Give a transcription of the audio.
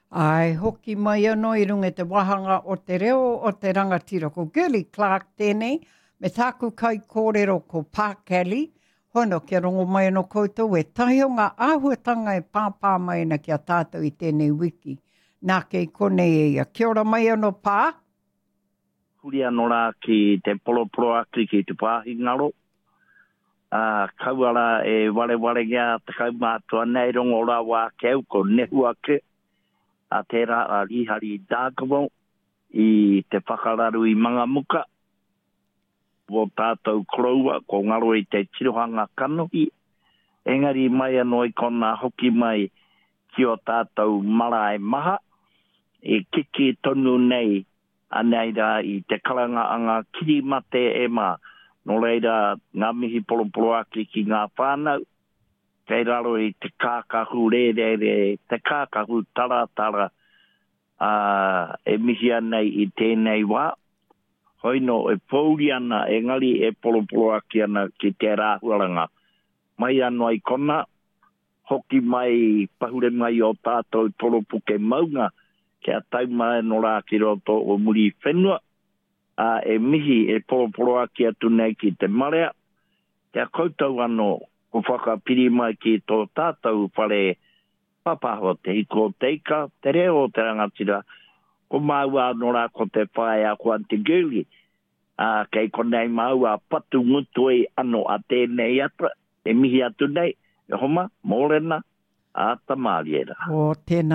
Ai, hoki mai anō I runga te wahanga o te reo o te rangatira ko Gurley Clark tēnei, me tāku kai kōrero ko Pākeli, hono kia rongo mai anō koutou e tahi o ngā āhuatanga e pāpā mai na kia tātou I tēnei wiki. Nā kei konei e ia. Kia ora mai anō pā? Huri anō rā ki te poloporo aki ki te pāhingaro. Kauara e ware ngā te kaumātua nei rongo rā wā keu ko nehu ake. A tērā a rihari dākamo I te whakararu I mangamuka. Wo tātou kroua ko ngaro I te tirohanga kanohi. Engari mai anō I kona hoki mai ki o tātou marae maha. E kiki tonu nei anei rā I te karangaanga kirimate e mā. No reira ngā mihi poloporo aki ki ngā whānau. Kei raro I te kākahu re, te kākahu tara, e mihi anei I tēnei wā. Hoino e pōuri ana, e ngari e poloporo aki ana ki te rāhuaranga. Mai anō I kona, hoki mai, pahure mai o tātou toropuke maunga, kia taumai no rā ki roto o muri whenua. E mihi e poloporo aki atu nei ki te marea, kia koutou anō, ko whakapiri mai ki tō tātou whare papaho te hiko teika, te reo o te rangatira, ko maua no rā ko te whae a ko Aunty Gurley, kei konei maua patu ngutui anō a tēnei atra, e mihi atu nei, e homa, mōrena, a tamariera. O tēnā